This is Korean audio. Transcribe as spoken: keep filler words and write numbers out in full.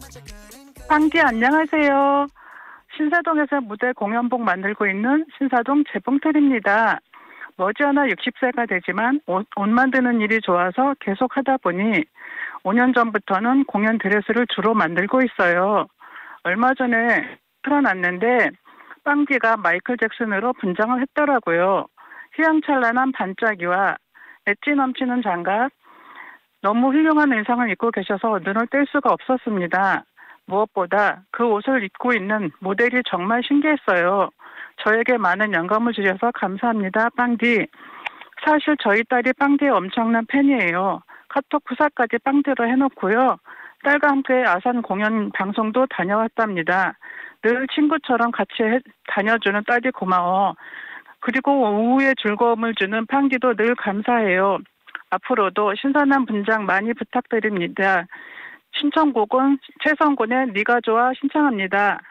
빵디 안녕하세요. 신사동에서 무대 공연복 만들고 있는 신사동 재봉틀입니다. 머지않아 육십 세가 되지만 옷, 옷 만드는 일이 좋아서 계속 하다 보니 오 년 전부터는 공연 드레스를 주로 만들고 있어요. 얼마 전에 틀어놨는데 빵디가 마이클 잭슨으로 분장을 했더라고요. 휘황찬란한 반짝이와 엣지 넘치는 장갑, 너무 훌륭한 의상을 입고 계셔서 눈을 뗄 수가 없었습니다. 무엇보다 그 옷을 입고 있는 모델이 정말 신기했어요. 저에게 많은 영감을 주셔서 감사합니다, 빵디. 사실 저희 딸이 빵디의 엄청난 팬이에요. 카톡 부사까지 빵디로 해놓고요. 딸과 함께 아산 공연 방송도 다녀왔답니다. 늘 친구처럼 같이 해, 다녀주는 딸이 고마워. 그리고 오후에 즐거움을 주는 빵디도 늘 감사해요. 앞으로도 신선한 분장 많이 부탁드립니다. 신청곡은 최성곤의 네가 좋아 신청합니다.